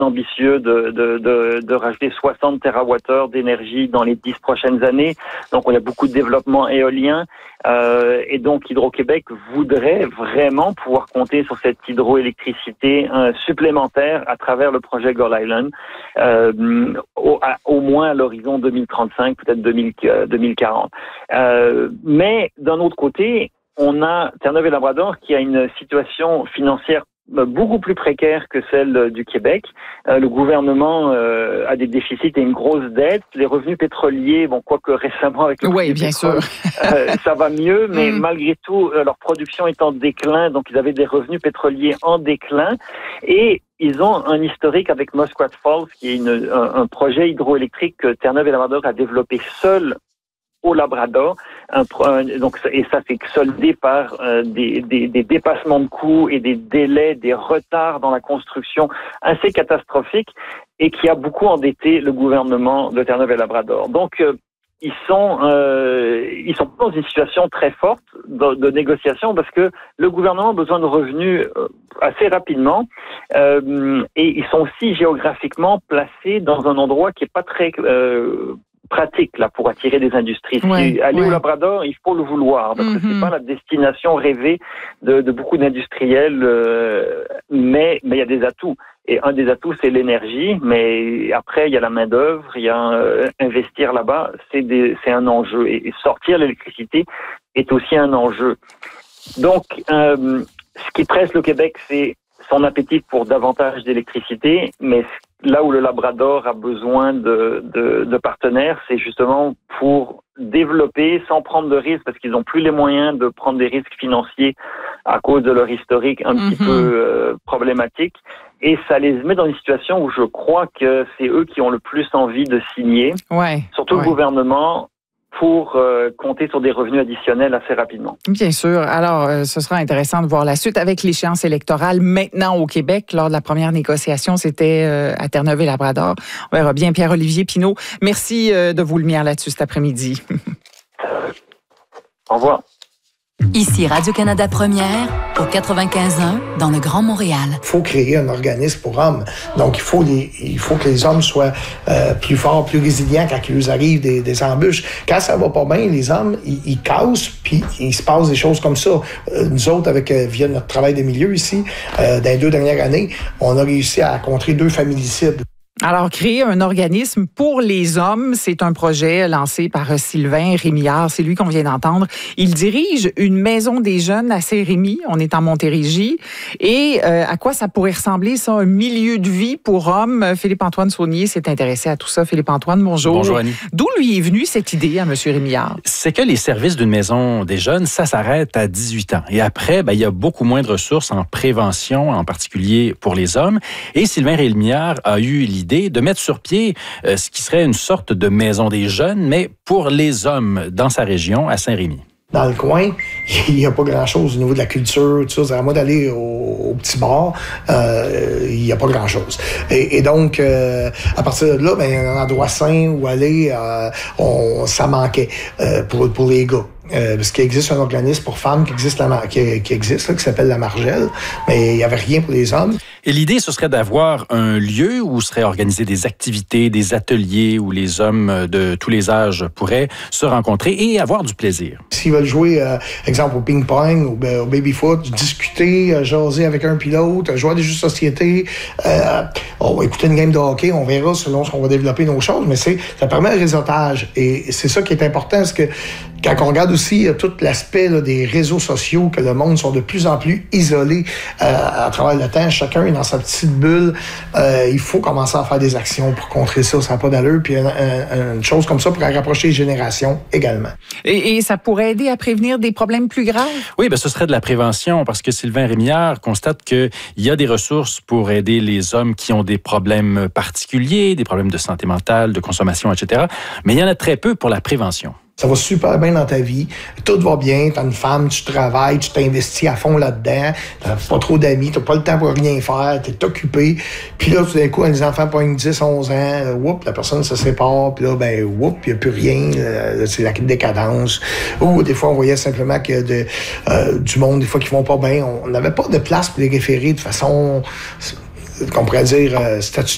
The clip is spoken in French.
ambitieux de rajouter 60 TWh d'énergie dans les 10 prochaines années. Donc, il y a beaucoup de développement éolien. Et donc, Hydro-Québec voudrait vraiment pouvoir compter sur cette hydroélectricité supplémentaire à travers le projet Gull Island, au moins à l'horizon 2035, peut-être 2040. Mais d'un autre côté, on a Terre-Neuve et Labrador qui a une situation financière beaucoup plus précaire que celle du Québec. Le gouvernement a des déficits et une grosse dette. Les revenus pétroliers, quoique récemment avec le prix du pétrole, ça va mieux, mais malgré tout, leur production est en déclin, donc ils avaient des revenus pétroliers en déclin. Et ils ont un historique avec Musquat Falls, qui est un projet hydroélectrique que Terre-Neuve et Labrador a développé seul au Labrador, et ça c'est soldé par des dépassements de coûts et des délais, des retards dans la construction assez catastrophiques, et qui a beaucoup endetté le gouvernement de Terre-Neuve et Labrador. Donc ils sont dans une situation très forte de négociation, parce que le gouvernement a besoin de revenus assez rapidement, et ils sont aussi géographiquement placés dans un endroit qui est pas très pratique là pour attirer des industries. Aller au Labrador, il faut le vouloir, parce que c'est pas la destination rêvée de beaucoup d'industriels, mais il y a des atouts. Et un des atouts, c'est l'énergie, mais après, il y a la main-d'œuvre, il y a investir là-bas, c'est un enjeu. Et sortir l'électricité est aussi un enjeu. Donc, ce qui presse le Québec, c'est son appétit pour davantage d'électricité, mais là où le Labrador a besoin de partenaires, c'est justement pour développer sans prendre de risques, parce qu'ils n'ont plus les moyens de prendre des risques financiers à cause de leur historique un petit peu problématique. Et ça les met dans une situation où je crois que c'est eux qui ont le plus envie de signer, surtout le gouvernement, pour compter sur des revenus additionnels assez rapidement. Bien sûr. Alors, ce sera intéressant de voir la suite avec l'échéance électorale maintenant au Québec. Lors de la première négociation, c'était à Terre-Neuve et Labrador. On verra bien. Pierre-Olivier Pinault, merci de vos lumières là-dessus cet après-midi. Au revoir. Ici Radio-Canada Première, au 95.1, dans le Grand Montréal. Il faut créer un organisme pour hommes. Donc, il faut que les hommes soient plus forts, plus résilients quand il leur arrive des embûches. Quand ça va pas bien, les hommes, ils cassent, puis il se passe des choses comme ça. Nous autres, via notre travail de milieu ici, dans les 2 dernières années, on a réussi à contrer 2 féminicides. Alors, créer un organisme pour les hommes, c'est un projet lancé par Sylvain Rémillard. C'est lui qu'on vient d'entendre. Il dirige une maison des jeunes à Saint-Rémy. On est en Montérégie. Et à quoi ça pourrait ressembler, ça, un milieu de vie pour hommes? Philippe-Antoine Saunier s'est intéressé à tout ça. Philippe-Antoine, bonjour. Bonjour, Annie. D'où lui est venue cette idée à M. Rémillard? C'est que les services d'une maison des jeunes, ça s'arrête à 18 ans. Et après, il y a beaucoup moins de ressources en prévention, en particulier pour les hommes. Et Sylvain Rémillard a eu l'idée de mettre sur pied ce qui serait une sorte de maison des jeunes, mais pour les hommes dans sa région, à Saint-Rémy. Dans le coin, il n'y a pas grand-chose au niveau de la culture, tout ça. C'est à moi d'aller au petit bar, il n'y a pas grand-chose. Et donc, à partir de là, un endroit sain où aller, ça manquait pour les gars. Parce qu'il existe un organisme pour femmes qui existe, qui s'appelle la Margelle, mais il n'y avait rien pour les hommes. Et l'idée, ce serait d'avoir un lieu où seraient organisées des activités, des ateliers où les hommes de tous les âges pourraient se rencontrer et avoir du plaisir. S'ils veulent jouer, exemple, au ping-pong, au baby-foot, discuter, jaser avec un puis l'autre, jouer à des jeux de société, on va écouter une game de hockey, on verra selon ce qu'on va développer nos choses, mais ça permet le réseautage. Et c'est ça qui est important, parce que quand on regarde aussi tout l'aspect des réseaux sociaux, que le monde sont de plus en plus isolés à travers le temps, chacun est dans sa petite bulle, il faut commencer à faire des actions pour contrer ça, ça n'a pas d'allure, puis une chose comme ça pourrait rapprocher les générations également. Et ça pourrait aider à prévenir des problèmes plus graves? Oui, ce serait de la prévention, parce que Sylvain Rémillard constate qu'il y a des ressources pour aider les hommes qui ont des problèmes particuliers, des problèmes de santé mentale, de consommation, etc., mais il y en a très peu pour la prévention. Ça va super bien dans ta vie, tout va bien, t'as une femme, tu travailles, tu t'investis à fond là-dedans, t'as pas trop d'amis, t'as pas le temps pour rien faire, t'es occupé, puis là, tout d'un coup, les enfants pognent 10, 11 ans, la personne se sépare, puis là, il n'y a plus rien, c'est la décadence. Ou des fois, on voyait simplement que du monde, des fois, qui vont pas bien, on n'avait pas de place pour les référer de façon, qu'on pourrait dire, statutaire.